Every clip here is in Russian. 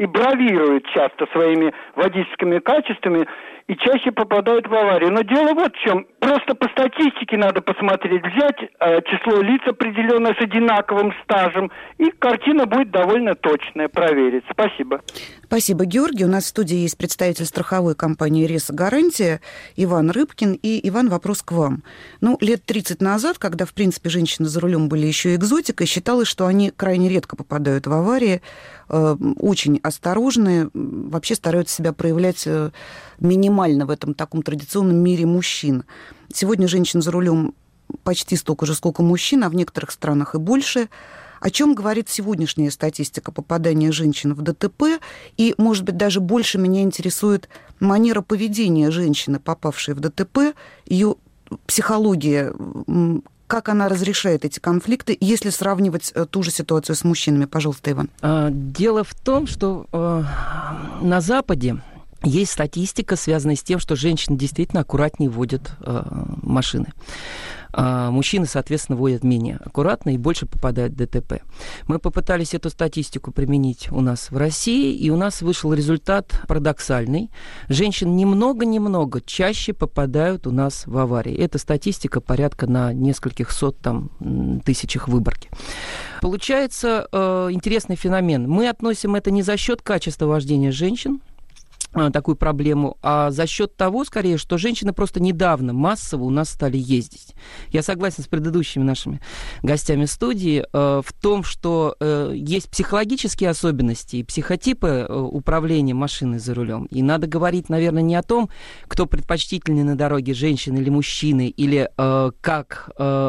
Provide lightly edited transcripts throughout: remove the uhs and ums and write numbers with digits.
и бравируют часто своими водительскими качествами и чаще попадают в аварию. Но дело вот в чем. Просто по статистике надо посмотреть, взять число лиц определенное с одинаковым стажем, и картина будет довольно точная, проверить. Спасибо. Спасибо, Георгий. У нас в студии есть представитель страховой компании «Реса Гарантия» Иван Рыбкин. И, Иван, вопрос к вам. Лет 30 назад, когда, в принципе, женщины за рулем были еще экзотикой, считалось, что они крайне редко попадают в аварии, очень осторожны, вообще стараются себя проявлять минимально в этом таком традиционном мире мужчин. Сегодня женщин за рулем почти столько же, сколько мужчин, а в некоторых странах и больше. О чем говорит сегодняшняя статистика попадания женщин в ДТП? И, может быть, даже больше меня интересует манера поведения женщины, попавшей в ДТП, ее психология, как она разрешает эти конфликты, если сравнивать ту же ситуацию с мужчинами. Пожалуйста, Иван. Дело в том, что на Западе есть статистика, связанная с тем, что женщины действительно аккуратнее водят машины. Мужчины, соответственно, водят менее аккуратно и больше попадают в ДТП. Мы попытались эту статистику применить у нас в России, и у нас вышел результат парадоксальный. Женщин немного чаще попадают у нас в аварии. Эта статистика порядка на нескольких тысячах Выборге. Получается интересный феномен. Мы относим это не за счет качества вождения женщин, такую проблему, а за счет того, скорее, что женщины просто недавно массово у нас стали ездить. Я согласен с предыдущими нашими гостями студии в том, что есть психологические особенности и психотипы управления машиной за рулем. И надо говорить, наверное, не о том, кто предпочтительнее на дороге, женщины или мужчины, или как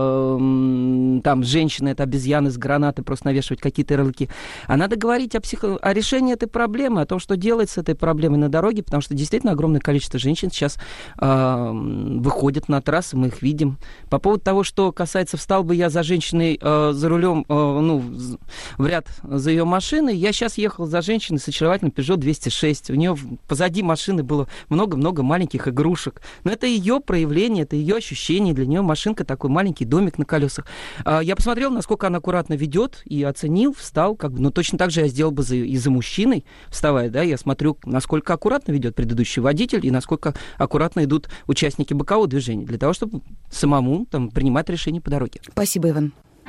там женщина — это обезьяны с гранатой, просто навешивать какие-то ярлыки. А надо говорить о решении этой проблемы, о том, что делать с этой проблемой на дороге, потому что действительно огромное количество женщин сейчас выходят на трассы, мы их видим. По поводу того, что касается, встал бы я за женщиной за рулем, в ряд за ее машиной, я сейчас ехал за женщиной с очаровательным Peugeot 206. У нее позади машины было много-много маленьких игрушек. Но это ее проявление, это ее ощущение. Для нее машинка такой маленький домик на колесах. Я посмотрел, насколько она аккуратно ведет, и оценил, встал, но точно так же я сделал бы и за мужчиной, вставая, да, я смотрю, насколько аккуратно ведет предыдущий водитель и насколько аккуратно идут участники бокового движения, для того, чтобы самому принимать решения по дороге. Спасибо, Иван.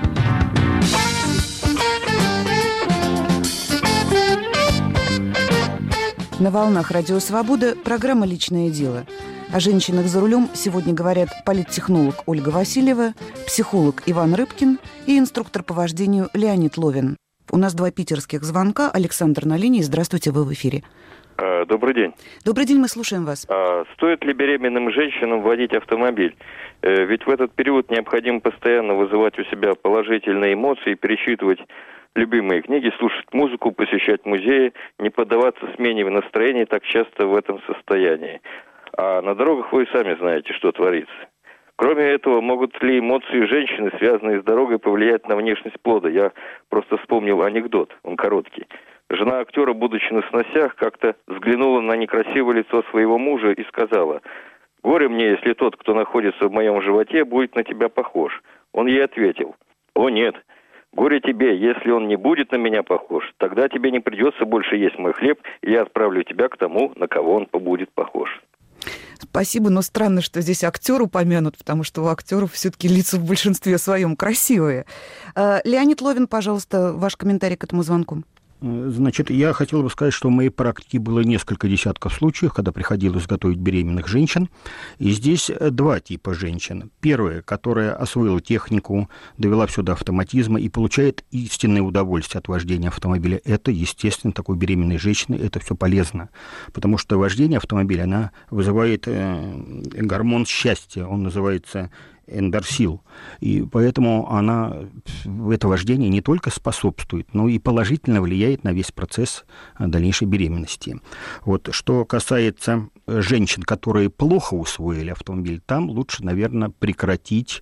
На волнах Радио Свобода программа «Личное дело». О женщинах за рулем сегодня говорят политтехнолог Ольга Васильева, психолог Иван Рыбкин и инструктор по вождению Леонид Ловин. У нас 2 питерских звонка. Александр на линии. Здравствуйте, вы в эфире. Добрый день. Добрый день, мы слушаем вас. Стоит ли беременным женщинам водить автомобиль? Ведь в этот период необходимо постоянно вызывать у себя положительные эмоции, пересчитывать любимые книги, слушать музыку, посещать музеи, не поддаваться смене настроения так часто в этом состоянии. А на дорогах вы сами знаете, что творится. Кроме этого, могут ли эмоции женщины, связанные с дорогой, повлиять на внешность плода? Я просто вспомнил анекдот, он короткий. Жена актера, будучи на сносях, как-то взглянула на некрасивое лицо своего мужа и сказала: «Горе мне, если тот, кто находится в моем животе, будет на тебя похож». Он ей ответил: «О нет, горе тебе, если он не будет на меня похож, тогда тебе не придется больше есть мой хлеб, и я отправлю тебя к тому, на кого он будет похож». Спасибо, но странно, что здесь актер упомянут, потому что у актеров все-таки лица в большинстве своем красивые. Леонид Ловин, пожалуйста, ваш комментарий к этому звонку. Значит, я хотел бы сказать, что в моей практике было несколько десятков случаев, когда приходилось готовить беременных женщин. И здесь 2 типа женщин. Первая, которая освоила технику, довела все до автоматизма и получает истинное удовольствие от вождения автомобиля. Это, естественно, такой беременной женщины, это все полезно. Потому что вождение автомобиля, она вызывает гормон счастья, он называется эндорфин. И поэтому это вождение не только способствует, но и положительно влияет на весь процесс дальнейшей беременности. Вот, что касается женщин, которые плохо усвоили автомобиль, там лучше, наверное, прекратить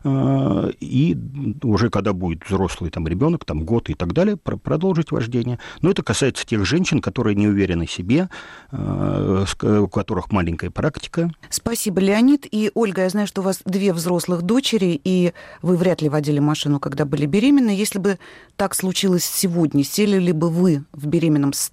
и уже когда будет взрослый ребенок, год и так далее, продолжить вождение. Но это касается тех женщин, которые не уверены в себе, у которых маленькая практика. Спасибо, Леонид. И, Ольга, я знаю, что у вас 2 взрослых дочери, и вы вряд ли водили машину, когда были беременны. Если бы так случилось сегодня, сели ли бы вы в беременном состоянии